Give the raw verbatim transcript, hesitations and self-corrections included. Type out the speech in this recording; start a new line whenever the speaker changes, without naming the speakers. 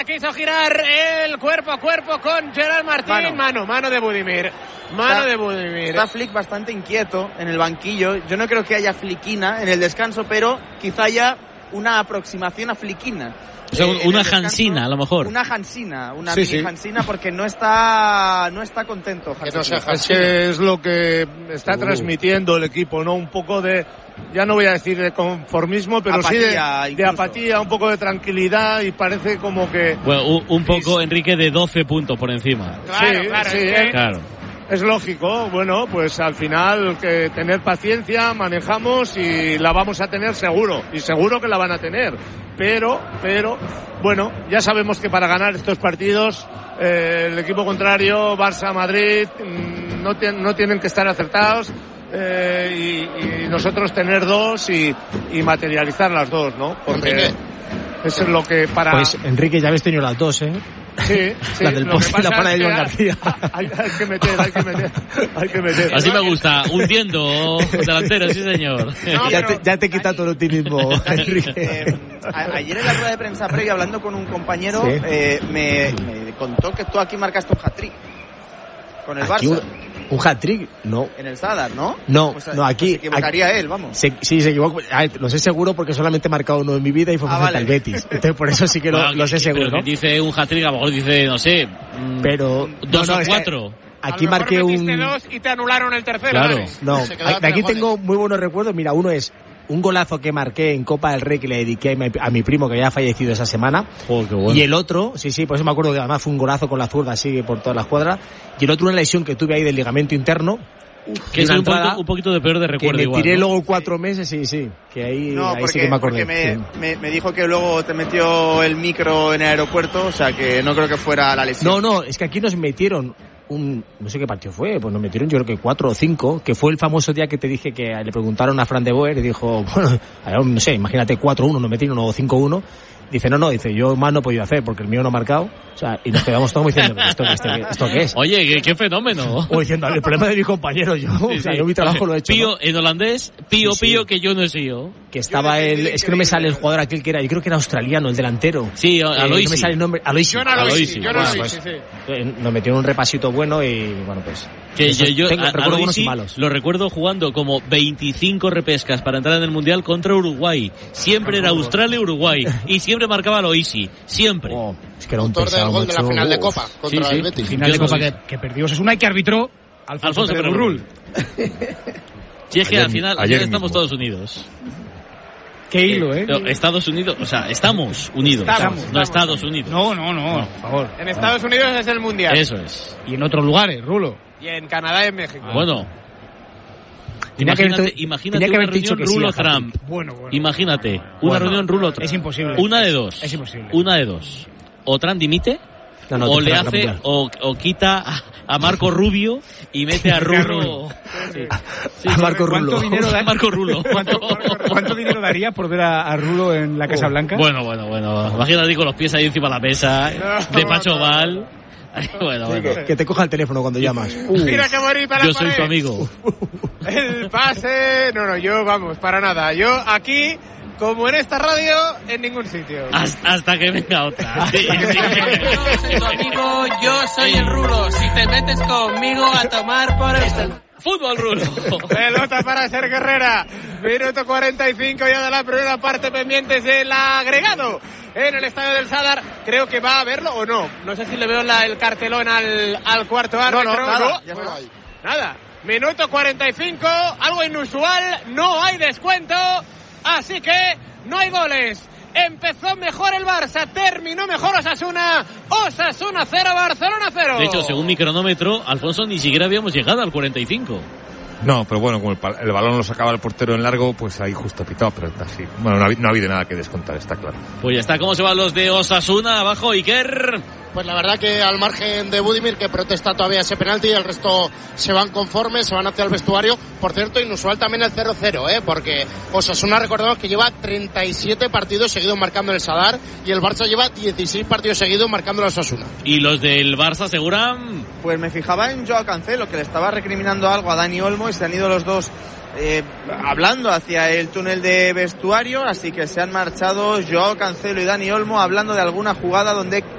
Quiso girar el cuerpo a cuerpo con Gerard Martín. Mano, mano, mano de Budimir. Mano
está,
de Budimir.
Está Flick bastante inquieto en el banquillo. Yo no creo que haya fliquina en el descanso, pero quizá haya una aproximación a fliquina.
O sea,
eh,
una Hansina, a lo mejor.
Una Hansina, una
sí,
mini
sí.
Hansina, porque no está no está contento.
Que no sea es que es lo que está uh. transmitiendo el equipo, ¿no? Un poco de, ya no voy a decir de conformismo, pero
apatía,
sí de, de apatía, un poco de tranquilidad, y parece como que...
Bueno, un, un poco, es... Enrique, de doce puntos por encima.
Claro,
sí,
claro,
sí,
es,
eh,
claro.
Es lógico, bueno, pues al final que tener paciencia, manejamos y la vamos a tener seguro, y seguro que la van a tener, pero, pero, bueno, ya sabemos que para ganar estos partidos eh, el equipo contrario, Barça, Madrid, no, te, no tienen que estar acertados, eh, y, y nosotros tener dos y, y materializar las dos, ¿no? Porque
Enrique.
eso es lo que para...
Pues Enrique, ya habéis tenido las dos, ¿eh?
Sí, sí,
la del post y la para de Iván García.
Hay, hay que meter, hay que meter, hay que meter.
Así me gusta, hundiendo delantero, sí señor.
No, ya, te, ya te quita todo el optimismo, Enrique.
Eh, a, ayer en la rueda de prensa previa, hablando con un compañero, ¿sí? eh, me, me contó que tú aquí marcaste un hat-trick con el
aquí
Barça.
Un... ¿Un hat-trick? No.
En el Sadar, ¿no?
No,
pues,
no, aquí...
Pues se equivocaría
aquí,
él, vamos.
Se, sí, se equivoca. A ver, lo sé seguro porque solamente he marcado uno en mi vida y fue
ah,
frente
vale.
al Betis. Entonces, por eso sí que
bueno,
lo, lo sé seguro,
pero
¿no?
Que dice un hat-trick, a lo mejor dice, no sé...
Pero...
Dos
no, no,
o cuatro.
Aquí marqué un...
dos y te anularon el tercero.
Claro.
¿Vale?
No, de aquí tengo muy buenos recuerdos. Mira, uno es... un golazo que marqué en Copa del Rey que le dediqué a mi, a mi primo que había fallecido esa semana.
Oh, qué bueno.
Y el otro, sí, sí, por eso me acuerdo que además fue un golazo con la zurda así por toda la escuadra. Y el otro una lesión que tuve ahí del ligamento interno.
Uf, que es un poquito, un poquito de peor de recuerdo.
Que me
igual,
tiré
¿no?
luego cuatro meses, sí, sí. Que ahí,
no,
ahí
porque,
sí que me acordé.
Porque me,
sí.
me, me dijo que luego te metió el micro en el aeropuerto, o sea que no creo que fuera la lesión.
No, no, es que aquí nos metieron un, no sé qué partido fue, pues nos metieron yo creo que cuatro o cinco, que fue el famoso día que te dije que le preguntaron a Fran de Boer y dijo, bueno, no sé, imagínate cuatro uno, nos metieron o cinco uno. Dice, no, no, dice, yo más no he podido hacer porque el mío no ha marcado. O sea, y nos quedamos todos diciendo, ¿esto, esto, esto qué es?
Oye, qué, qué fenómeno.
O diciendo, el problema de mi compañero, yo, sí, o sea, sí. yo mi trabajo lo he hecho.
Pío,
¿no?
En holandés, pío,
sí,
pío,
sí.
que yo no he sido.
Que estaba el, es que no me sale el jugador aquel que era, yo creo que era australiano, el delantero.
Sí, Aloisi.
Eh, no me sale el nombre, Aloisi.
John Aloisi, John Aloisi,
pues,
sí, sí.
Nos metió un repasito bueno y, bueno, pues...
Que yo, yo
tengo,
a,
recuerdo buenos y
Aloisi
malos.
Lo recuerdo jugando como veinticinco repescas para entrar en el Mundial contra Uruguay. Siempre era Australia y Uruguay. Y siempre marcaba Aloisi. Siempre.
Oh, es que era un
autor del gol de la final de Copa contra
sí, sí.
el Betis.
Final
Yo
de
no
Copa
vi.
que, que perdió Osasuna y que arbitró Alfonso,
Alfonso
Pérez Burrul.
Si es que
Ayer-
al final
ayer
ya estamos
mismo.
todos unidos.
Qué hilo, ¿eh?
No, Estados Unidos, o sea, estamos unidos.
Estamos,
no
estamos.
Estados Unidos.
No, no, no, por favor.
En Estados Unidos es el Mundial.
Eso es.
Y en otros lugares, Rulo.
Y en Canadá y en México.
Bueno.
Tenía que
Imagínate,
haber-
imagínate
tenía que
una
haber dicho
reunión
que sí,
Rulo
Javi.
Trump.
Bueno, bueno.
Imagínate, una
Bueno.
reunión Rulo Trump.
Es imposible.
Una de dos.
Es imposible.
Una de dos. O Trump dimite,
No, no,
o
te
le
fuera
hace,
campeón.
o, o quita a, a Marco Rubio y mete a Rulo. Sí. Sí,
A Marco
¿Cuánto
Rulo.
dinero da-
Marco Rulo.
¿Cuánto, cuánto dinero daría por ver a, a Rulo en la Casa Blanca?
Bueno, bueno, bueno. Imagínate con los pies ahí encima de la mesa,
No,
de Pacho
no.
Val. Bueno,
Sí,
bueno.
que, que te coja el teléfono cuando llamas. Uh,
Mira que morir para
Yo
la
soy
pared.
tu amigo.
El pase... No, no, yo, vamos, para nada. Yo aquí, como en esta radio, en ningún sitio.
Hasta, hasta que venga otra. Sí, sí.
Yo soy tu amigo, yo soy el Rulo. Si te metes conmigo a tomar por el...
Fútbol, Rulo.
Pelota para Sergio Herrera. Minuto cuarenta y cinco ya de la primera parte, pendientes del agregado en el estadio del Sadar. Creo que va a verlo o no. No sé si le veo la, el cartelón al, al cuarto árbitro.
No, no, nada.
No.
Ya está.
Nada. Minuto cuarenta y cinco, algo inusual, no hay descuento, así que no hay goles. Empezó mejor el Barça, terminó mejor Osasuna. Osasuna cero, Barcelona cero.
De hecho, según mi cronómetro, Alfonso, ni siquiera habíamos llegado al cuarenta y cinco.
No, pero bueno, como el, pa- el balón lo sacaba el portero en largo, pues ahí justo pitado, pero está así. Bueno, no ha, habi- no ha habido nada que descontar, está claro.
Pues ya está, ¿cómo se van los de Osasuna? Abajo, Iker.
Pues la verdad que al margen de Budimir, que protesta todavía ese penalti, el resto se van conformes, se van hacia el vestuario. Por cierto, inusual también el cero cero, ¿eh? Porque Osasuna, recordemos que lleva treinta y siete partidos seguidos marcando en el Sadar y el Barça lleva dieciséis partidos seguidos marcando en el Osasuna.
Y los del Barça aseguran...
Pues me fijaba en Joao Cancelo, que le estaba recriminando algo a Dani Olmo y se han ido los dos eh, hablando hacia el túnel de vestuario, así que se han marchado Joao Cancelo y Dani Olmo hablando de alguna jugada donde